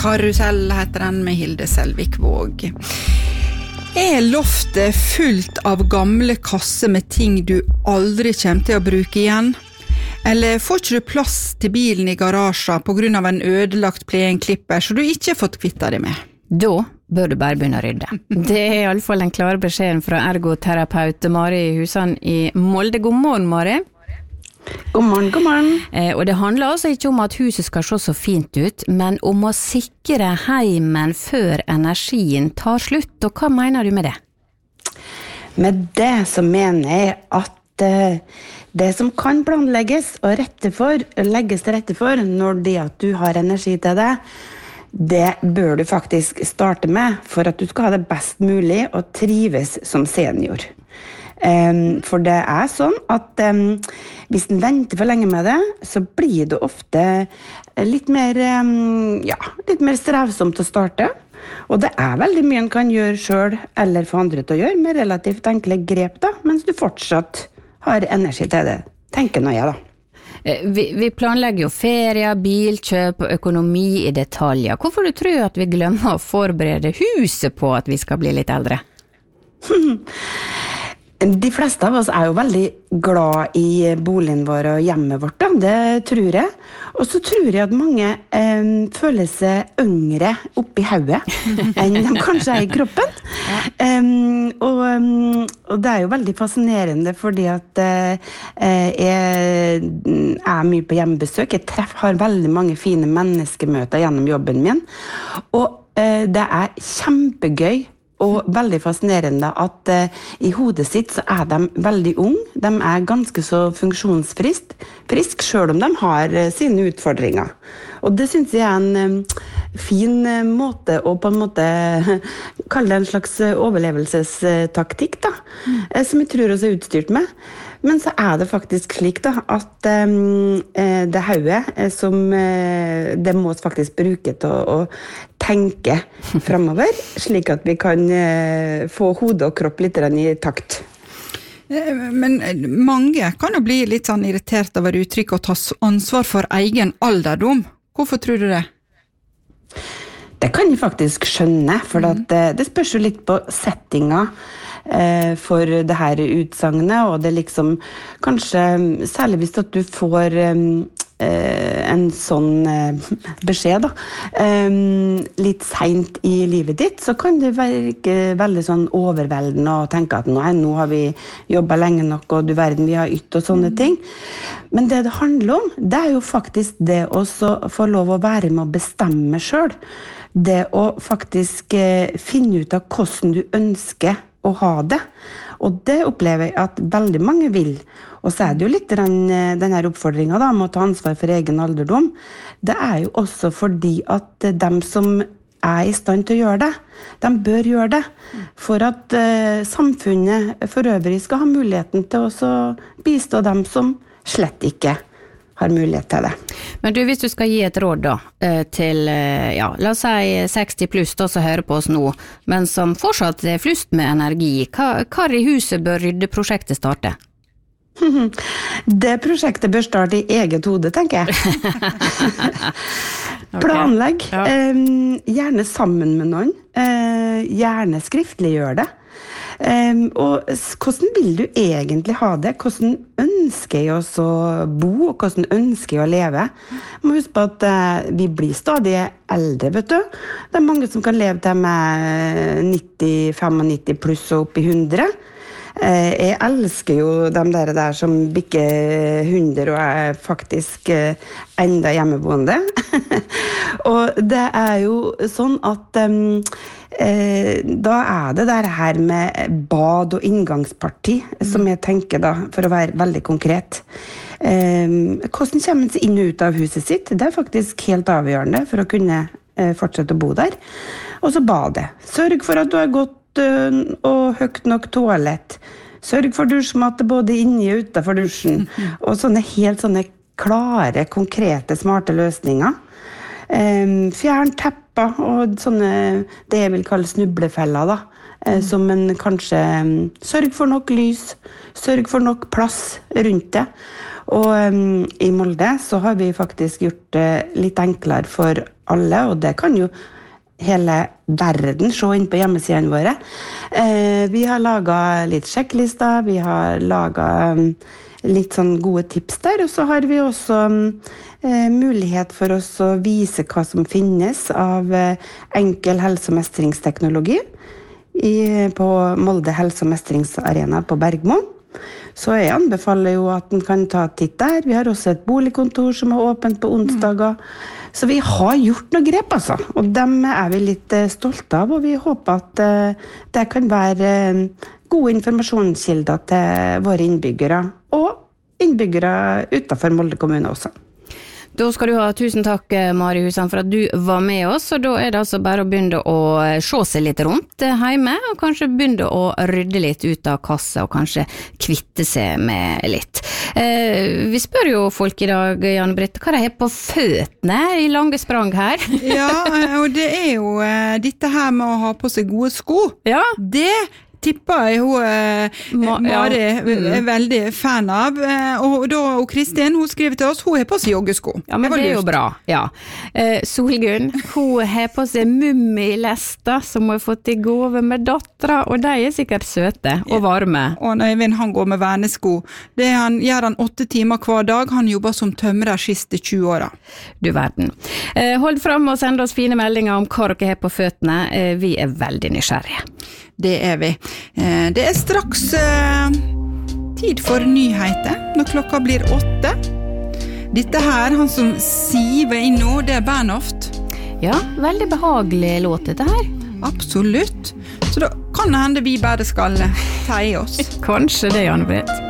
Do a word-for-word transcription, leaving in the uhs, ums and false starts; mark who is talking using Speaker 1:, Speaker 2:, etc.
Speaker 1: Karusell heter den med Hilde Selvik Våg. Er loftet fullt av gamle kasser med ting du aldri kommer til å bruke igjen? Eller får ikke du plass til bilen i garasjen på grunn av en ødelagt plenklipper så du ikke har fått kvittet det med?
Speaker 2: Da bør du bare begynne å rydde. Det er i alle fall den klare beskjeden fra ergoterapeut Mari Husan i Molde. God morgen, Mari.
Speaker 3: God morgen, god morgen.
Speaker 2: Eh, og det handler altså ikke om at huset skal se så fint ut, men om å sikre heimen før energien tar slutt. Og hva mener du med det?
Speaker 3: Med det så mener jeg at eh, det som kan planlegges og rette for, legges til rette for når det at du har energi til det, det bør du faktisk starte med for at du skal ha det best mulig og trives som senior. Um, for det er sånn at um, hvis den venter for lenge med det, så blir det ofte litt mer, um, ja, litt mer strevsomt å starte. Og det er veldig mye en kan gjøre selv eller få andre til å gjøre med relativt enkle grep da, mens du fortsatt har energi til det. Tenker nå jeg da.
Speaker 2: Vi, vi planlegger jo ferier, bilkjøp og økonomi i detaljer. Hvorfor du tror at vi glemmer å forberede huset på at vi skal bli litt eldre?
Speaker 3: De fleste av oss er jo veldig glad i boligen vår og hjemmet vårt, da. Det tror jeg. Og så tror jeg at mange eh, føler seg yngre oppi hodet enn de kanskje er i kroppen. Ja. Um, og, um, og det er jo veldig fascinerende fordi at uh, jeg er mye på hjemmebesøk. Jeg treff, har veldig mange fine menneskemøter gjennom jobben min. Og uh, det er kjempegøy og veldig fascinerende at uh, i hodet sitt så er de veldig unge. De er ganske så funksjonsfrisk, frisk, selv om de har uh, sine utfordringer. Og det synes jeg er en um, fin uh, måte å på en måte uh, kalle det en slags uh, overlevelsestaktikk da, mm. uh, som jeg tror også er utstyrt med. Men så er det faktisk slik da, at um, det hodet som uh, det må faktisk bruke til å, å tenke fremover, slik at vi kan uh, få hode og kropp litt i takt.
Speaker 1: Men mange kan jo bli litt sånn irritert over uttrykk og ta ansvar for egen alderdom. Hvorfor tror du det?
Speaker 3: Det kan jeg faktisk skjønne, for at, uh, det spørs jo litt på settinga for det her utsagnet, og det liksom kanskje, særlig hvis at du får um, en sånn beskjed da, um, litt sent i livet ditt, så kan det virke veldig sånn overveldende og tenke at nei, nå har vi jobbet lenge nok, og du verden vi har ytt og sånne ting. Men det det handler om, det er jo faktisk det å få lov å være med å bestemme selv. Det å faktisk uh, finne ut av hvordan du ønsker å ha det. Og det opplever jeg at veldig mange vil. Og så er det jo litt den, den her oppfordringen da, om å ta ansvar for egen alderdom. Det er jo også fordi at dem som er i stand til å gjøre det, de bør gjøre det. For at uh, samfunnet for øvrig skal ha muligheten til å bistå dem som slett ikke har mulighet til det.
Speaker 2: Men du, hvis du skal gi et råd da, til, ja, la oss si seksti pluss da, som hører på oss nå, men som fortsatt er flust med energi, hva, hva i huset bør ryddeprosjektet starte?
Speaker 3: Det prosjektet bør starte i eget hode, tenker jeg. Planlegg, okay. Ja. Um, gjerne sammen med noen, uh, gjerne skriftliggjør det. Um, og hvordan vil du egentlig ha det? Hvordan ønsker jeg å bo, og hvordan ønsker jeg å leve? Jeg må huske på at uh, vi blir stadig eldre, vet du. Det er mange som kan leve til med nitti, nitti pluss og opp i hundre. Uh, jeg elsker jo de der, der som bikker hundre og er faktisk uh, enda hjemmeboende. Og det er jo sånn at um, Eh, da er det der her med bad og inngangsparti som jeg tenker da, for å være veldig konkret. Eh, hvordan kommer man seg inn og ut av huset sitt? Det er faktisk helt avgjørende for å kunne eh, fortsette å bo der. Og så bade. Sørg for at du har godt uh, og høyt nok toalett. Sørg for dusjmatte både inni og utenfor dusjen. Og sånne helt sånne klare, konkrete, smarte løsninger. Um, fjern tepper og sånne, det jeg vil kalle snublefeller da, uh, som en kanskje um, sørg for nok lys, sørg for nok plass rundt det, Og um, i Molde så har vi faktisk gjort det litt enklere for alle, og det kan jo hele verden se inn på hjemmesidene våre. Eh, vi har laget litt sjekklister, vi har laget um, litt sånn gode tips der, og så har vi også eh, mulighet for oss å vise hva som finnes av eh, enkel helse- og mestringsteknologi i, på Molde helse- og mestringsarena på Bergmo. Så jeg anbefaler jo at den kan ta titt der. Vi har også et boligkontor som er åpent på onsdager. Så vi har gjort noe grep, altså. Og dem er vi litt eh, stolte av, og vi håper at eh, det kan være eh, gode informasjonskilder til våre innbyggere, og innbyggere utenfor Molde kommune også.
Speaker 2: Da skal du ha tusen takk, Mari Husand, for at du var med oss, og da er det altså bare å begynne å se seg litt rundt hjemme, og kanskje begynne å rydde litt ut av kassa, og kanskje kvitte seg med litt. Eh, vi spør jo folk i dag, Janne Britt, hva de har på føttene i lange sprang her?
Speaker 1: Ja, og det er jo eh, dette her med å ha på seg gode sko.
Speaker 2: Ja.
Speaker 1: Det tipper jeg hun, eh,
Speaker 2: Ma-
Speaker 1: Mari
Speaker 2: ja. Mm.
Speaker 1: er veldig fan av. Eh, og da, og Kristin, hun skriver til oss, hun har på seg joggesko.
Speaker 2: Ja, men det,
Speaker 1: var
Speaker 2: er jo
Speaker 1: lurt.
Speaker 2: bra, ja. Eh, Solgunn, hun har på seg mummi-lester som hun har fått i gave med dattera, og de er sikkert søte og varme.
Speaker 1: Og Øyvind, han går med vernesko. Det han, gjør han åtte timer hver dag. Han jobber som tømrer siste tjue åra.
Speaker 2: Du verden. Eh, hold frem og send oss fine meldinger om hva dere har på føttene. Eh, vi er veldig nysgjerrige.
Speaker 1: Det er vi. Eh, det er straks eh, tid for nyheter, når klokka blir åtte. Dette her, han som siver inn nå, det er Bernhoft.
Speaker 2: Ja, veldig behagelig låt dette her.
Speaker 1: Absolutt. Så da kan det hende vi bare skal teie oss.
Speaker 2: Kanskje det, Janne Britt.